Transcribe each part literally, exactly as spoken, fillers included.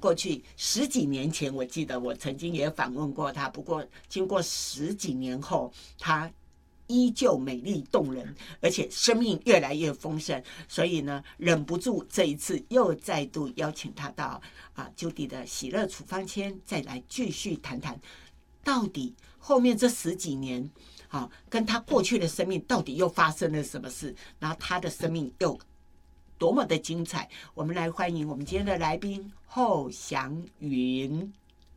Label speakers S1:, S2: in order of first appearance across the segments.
S1: 过去十几年前，我记得我曾经也访问过他，不过经过十几年后，他依旧美丽动人，而且生命越来越丰盛，所以呢，忍不住这一次又再度邀请他到啊 Judy 的喜乐处方签，再来继续谈谈，到底后面这十几年啊，跟他过去的生命到底又发生了什么事，然后他的生命又多么的精彩。我们来欢迎我们今天的来宾后祥云。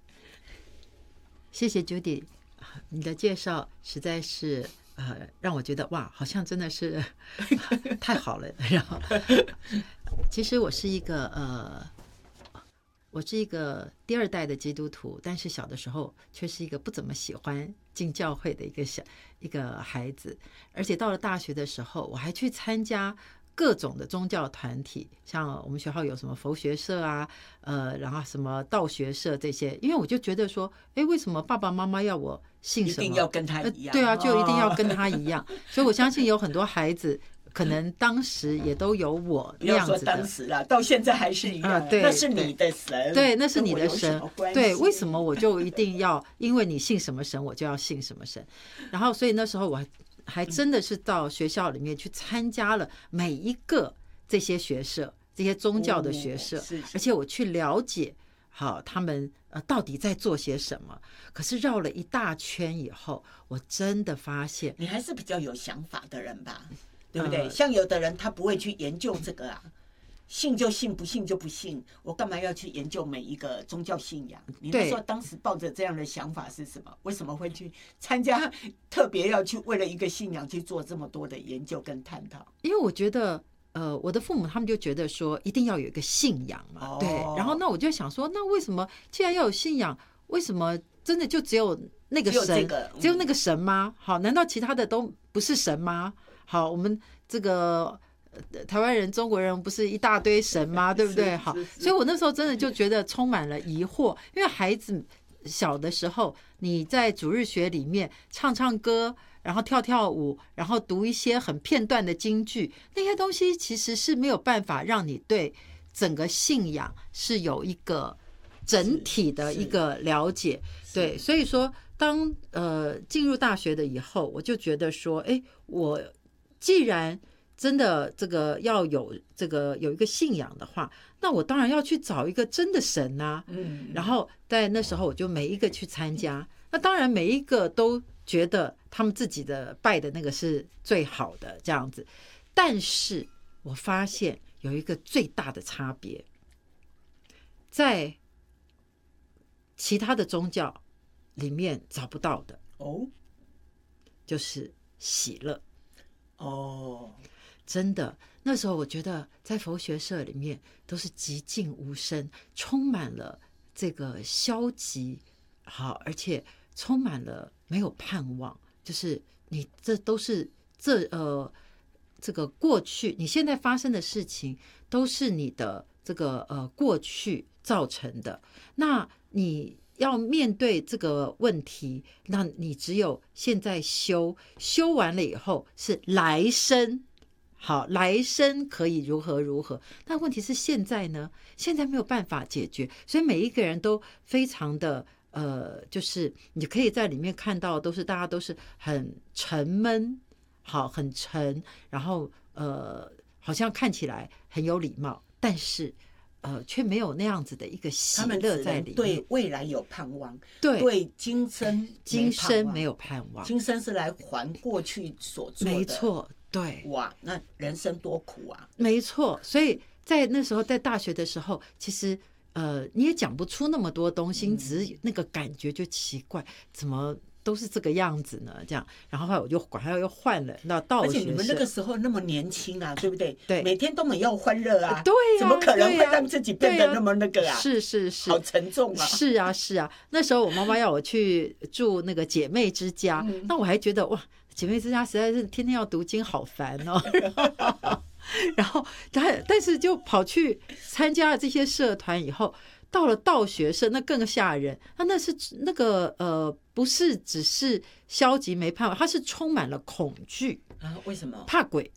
S2: 谢谢 Judy， 你的介绍实在是呃让我觉得哇，好像真的是、呃、太好了。然后，其实我是一个呃，我是一个第二代的基督徒，但是小的时候却是一个不怎么喜欢进教会的一个小一个孩子，而且到了大学的时候，我还去参加各种的宗教团体，像我们学校有什么佛学社啊，呃，然后什么道学社这些，因为我就觉得说，哎，为什么爸爸妈妈要我信什么？
S1: 一定要跟他一样、
S2: 呃？对啊，就一定要跟他一样。哦、所以我相信有很多孩子，可能当时也都有我那样子的。
S1: 不要说当时啦，到现在还是一样。啊、对，那是你的神。
S2: 对，那是你的神。对，为什么我就一定要？因为你信什么神，我就要信什么神。然后，所以那时候我还。还真的是到学校里面去参加了每一个这些学社，这些宗教的学社，哦、是是而且我去了解，好他们呃到底在做些什么。可是绕了一大圈以后，我真的发现，
S1: 你还是比较有想法的人吧，对不对？呃、像有的人他不会去研究这个啊。信就信，不信就不信。我干嘛要去研究每一个宗教信仰？你那时候当时抱着这样的想法是什么？为什么会去参加？特别要去为了一个信仰去做这么多的研究跟探讨？
S2: 因为我觉得，呃，我的父母他们就觉得说，一定要有一个信仰嘛，哦、对。然后那我就想说，那为什么既然要有信仰，为什么真的就只有那个神，
S1: 只有这个、嗯、
S2: 只有那个神吗？好，难道其他的都不是神吗？好，我们这个。台湾人、中国人不是一大堆神吗？对不对？好，所以我那时候真的就觉得充满了疑惑，因为孩子小的时候，你在主日学里面唱唱歌，然后跳跳舞，然后读一些很片段的京剧，那些东西其实是没有办法让你对整个信仰是有一个整体的一个了解。对，所以说当呃进入大学的以后，我就觉得说，哎，我既然真的这个要有这个有一个信仰的话，那我当然要去找一个真的神啊。嗯，然后在那时候我就每一个去参加，那当然每一个都觉得他们自己的拜的那个是最好的这样子，但是我发现有一个最大的差别，在其他的宗教里面找不到的哦，就是喜乐哦。真的，那时候我觉得在佛学社里面都是寂静无声，充满了这个消极，好，而且充满了没有盼望。就是你这都是这呃这个过去，你现在发生的事情都是你的这个呃过去造成的。那你要面对这个问题，那你只有现在修，修完了以后是来生。好，来生可以如何如何，但问题是现在呢？现在没有办法解决，所以每一个人都非常的呃，就是你可以在里面看到，都是大家都是很沉闷，好，很沉，然后呃，好像看起来很有礼貌，但是呃，却没有那样子的一个喜乐在里面。
S1: 对未来有盼望，
S2: 对
S1: 对今生
S2: 今生没有盼望，
S1: 今生是来还过去所做的，
S2: 没错。对，
S1: 哇，那人生多苦啊！
S2: 没错，所以在那时候，在大学的时候，其实呃，你也讲不出那么多东西，嗯、只是那个感觉就奇怪，怎么都是这个样子呢？这样，然后后来我就赶快又换了那道学社。
S1: 而且你们那个时候那么年轻啊，对不对？
S2: 对，
S1: 每天都没有欢乐啊，
S2: 对呀、啊，
S1: 怎么可能会让自己变得那么那个啊？
S2: 啊是是是，
S1: 好沉重啊！
S2: 是啊是啊，那时候我妈妈要我去住那个姐妹之家，嗯、那我还觉得哇。姐妹之家实在是天天要读经，好烦哦。然后，但但是就跑去参加了这些社团以后，到了道学社，那更吓人。那那是那个呃，不是只是消极没盼望，它是充满了恐惧
S1: 啊。为什么？
S2: 怕鬼，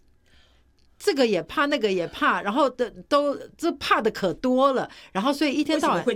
S2: 这个也怕，那个也怕，然后的都这怕的可多了。然后所以一天到晚